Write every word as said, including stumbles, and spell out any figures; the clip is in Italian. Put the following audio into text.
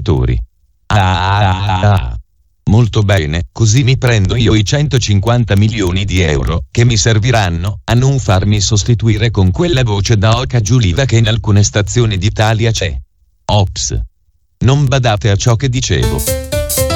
ascoltatori. Ah, ah, ah. Molto bene, così mi prendo io i centocinquanta milioni di euro che mi serviranno a non farmi sostituire con quella voce da oca giuliva che in alcune stazioni d'Italia c'è. Ops. Non badate a ciò che dicevo.